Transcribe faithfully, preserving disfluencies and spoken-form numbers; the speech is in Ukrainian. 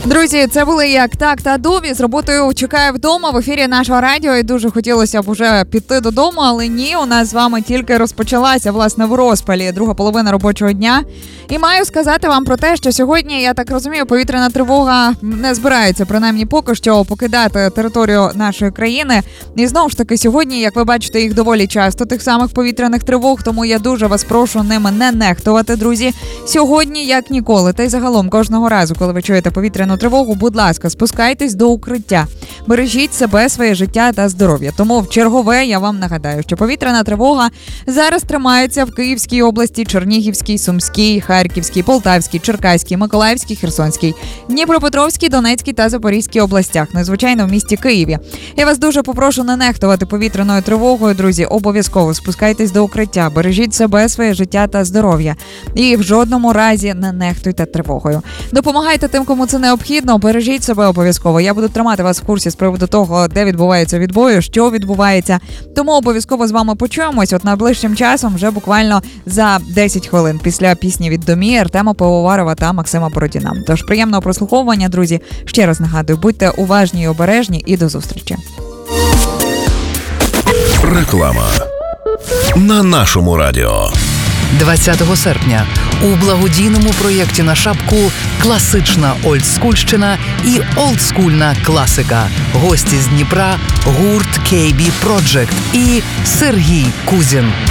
Друзі, це були як так та Дові з роботою «Чекаю вдома» в ефірі нашого радіо. І дуже хотілося б уже піти додому, але ні, у нас з вами тільки розпочалася, власне, в розпалі друга половина робочого дня. І маю сказати вам про те, що сьогодні, я так розумію, повітряна тривога не збирається, принаймні поки що, покидати територію нашої країни. І знову ж таки, сьогодні, як ви бачите, їх доволі часто, тих самих повітряних тривог, тому я дуже вас прошу ними не нехтувати, друзі. Сьогодні, як ніколи, та й загалом кожного разу, коли ви чуєте повітряну тривогу, будь ласка, спускайтесь до укриття. Бережіть себе, своє життя та здоров'я. Тому в чергове я вам нагадаю, що повітряна тривога зараз тримається в Київській області, Чернігівській, Сумській, Харківській, Полтавській, Черкаській, Миколаївській, Херсонській, Дніпропетровській, Донецькій та Запорізькій областях, незвичайно в місті Києві. Я вас дуже попрошу не нехтувати повітряною тривогою, друзі. Обов'язково спускайтесь до укриття, бережіть себе, своє життя та здоров'я. І в жодному разі не нехтуйте тривогою. Допомагайте тим, кому це необхідно, бережіть себе обов'язково. Я буду тримати вас в курсі з приводу того, де відбувається відбої, що відбувається. Тому обов'язково з вами почуємось. От найближчим часом, вже буквально за десять хвилин після пісні від Домі, Артема Пивоварова та Максима Бородіна. Тож приємного прослуховування, друзі. Ще раз нагадую, будьте уважні і обережні, і до зустрічі. Реклама на нашому радіо. двадцятого серпня у благодійному проєкті на шапку «Класична олдскульщина» і «Олдскульна класика». Гості з Дніпра, гурт кей бі Project і Сергій Кузін.